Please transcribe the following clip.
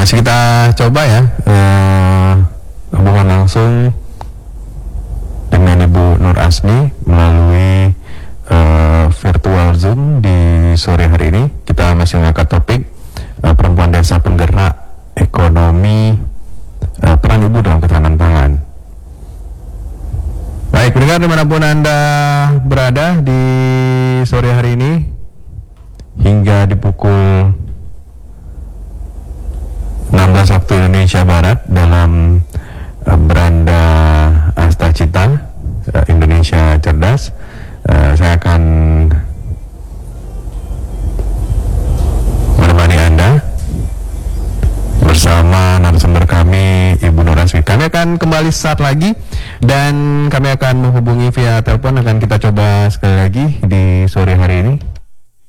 Masih kita coba ya hubungan langsung dengan Ibu Nur Asmi melalui virtual Zoom di sore hari ini. Kita masih mengangkat topik perempuan desa penggerak ekonomi, peran ibu dalam ketahanan pangan. Baik, pendengar dimanapun Anda berada di sore hari ini hingga di pukul 16 waktu Indonesia Barat dalam beranda Asta Cita Indonesia Cerdas, saya akan menemani Anda bersama narasumber kami Ibu Nur Asmi. Kami akan kembali saat lagi dan kami akan menghubungi via telepon. Akan kita coba sekali lagi di sore hari ini.